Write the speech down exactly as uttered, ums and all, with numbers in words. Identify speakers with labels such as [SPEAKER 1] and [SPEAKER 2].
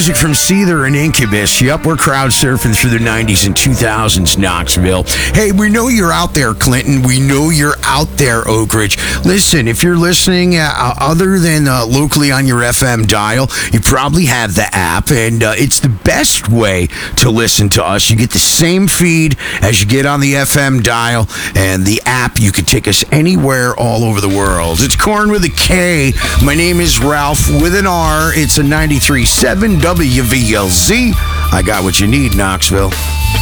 [SPEAKER 1] music from Seether and Incubus. Yep, we're crowd surfing through the nineties and two thousands, Knoxville. Hey, we know you're out there, Clinton. We know you're out there, Oak Ridge. Listen, if you're listening uh, other than uh, locally on your F M dial, you probably have the app, and uh, it's the best way to listen to us. You get the same feed as you get on the F M dial, and the app, you can take us anywhere all over the world. It's Corn with a K. My name is Ralph with an R. It's a ninety-three point seven W V L Z. I got what you need, Knoxville.